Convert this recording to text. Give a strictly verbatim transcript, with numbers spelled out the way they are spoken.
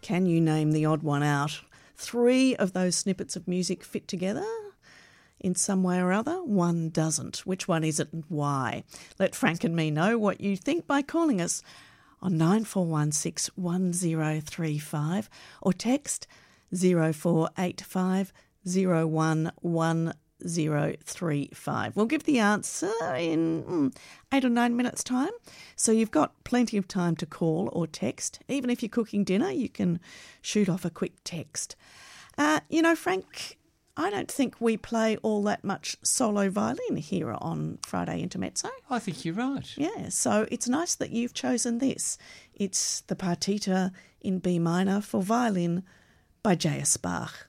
Can you name the odd one out? Three of those snippets of music fit together in some way or other. One doesn't. Which one is it and why? Let Frank and me know what you think by calling us on nine four one six one zero three five or text zero four eight five zero one one zero three five. We'll give the answer in mm, eight or nine minutes' time. So you've got plenty of time to call or text. Even if you're cooking dinner, you can shoot off a quick text. Uh, you know, Frank, I don't think we play all that much solo violin here on Friday Intermezzo. I think you're right. Yeah, so it's nice that you've chosen this. It's the Partita in B minor for violin by J S Bach.